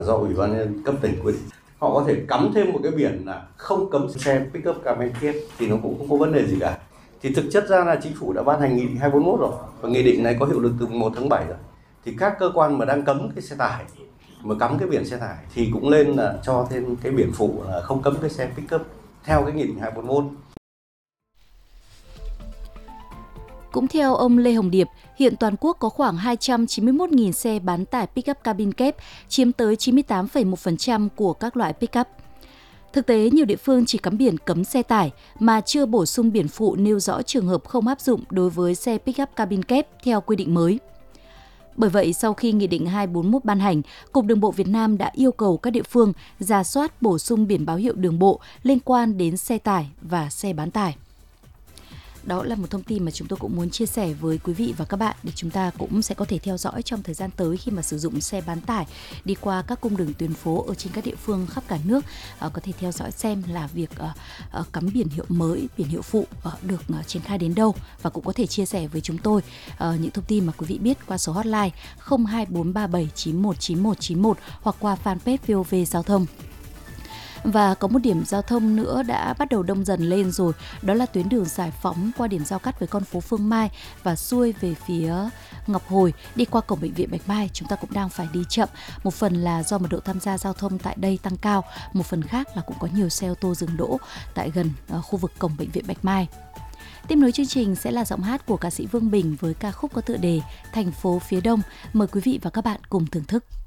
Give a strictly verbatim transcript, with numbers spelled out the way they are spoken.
Do Ủy ban nhân dân cấp tỉnh quyết định. Họ có thể cắm thêm một cái biển là không cấm xe pick-up cabin kép thì nó cũng không có vấn đề gì cả. Thì thực chất ra là chính phủ đã ban hành nghị định hai bốn mốt rồi và nghị định này có hiệu lực từ một tháng bảy rồi. Thì các cơ quan mà đang cấm cái xe tải mà cắm cái biển xe tải thì cũng lên là cho thêm cái biển phụ là không cấm cái xe pick-up theo cái nghị định hai bốn mốt. Cũng theo ông Lê Hồng Điệp, hiện toàn quốc có khoảng hai trăm chín mươi mốt nghìn xe bán tải pick-up cabin kép, chiếm tới chín mươi tám phẩy một phần trăm của các loại pick-up. Thực tế, nhiều địa phương chỉ cắm biển cấm xe tải mà chưa bổ sung biển phụ nêu rõ trường hợp không áp dụng đối với xe pick-up cabin kép theo quy định mới. Bởi vậy, sau khi Nghị định hai bốn mốt ban hành, Cục Đường bộ Việt Nam đã yêu cầu các địa phương rà soát bổ sung biển báo hiệu đường bộ liên quan đến xe tải và xe bán tải. Đó là một thông tin mà chúng tôi cũng muốn chia sẻ với quý vị và các bạn để chúng ta cũng sẽ có thể theo dõi trong thời gian tới khi mà sử dụng xe bán tải đi qua các cung đường tuyến phố ở trên các địa phương khắp cả nước, uh, có thể theo dõi xem là việc uh, uh, cắm biển hiệu mới, biển hiệu phụ uh, được uh, triển khai đến đâu, và cũng có thể chia sẻ với chúng tôi uh, những thông tin mà quý vị biết qua số hotline không hai bốn ba bảy chín một chín một chín một hoặc qua fanpage vê o vê Giao thông. Và có một điểm giao thông nữa đã bắt đầu đông dần lên rồi, đó là tuyến đường Giải Phóng qua điểm giao cắt với con phố Phương Mai và xuôi về phía Ngọc Hồi đi qua cổng bệnh viện Bạch Mai. Chúng ta cũng đang phải đi chậm, một phần là do mật độ tham gia giao thông tại đây tăng cao, một phần khác là cũng có nhiều xe ô tô dừng đỗ tại gần uh, khu vực cổng bệnh viện Bạch Mai. Tiếp nối chương trình sẽ là giọng hát của ca sĩ Vương Bình với ca khúc có tựa đề Thành phố phía Đông. Mời quý vị và các bạn cùng thưởng thức.